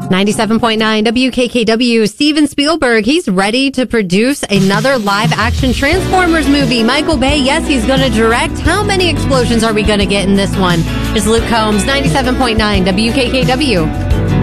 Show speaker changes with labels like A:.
A: 97.9 WKKW. Steven Spielberg, he's ready to produce another live-action Transformers movie. Michael Bay, yes, he's going to direct. How many explosions are we going to get in this one? It's Luke Combs, 97.9 WKKW.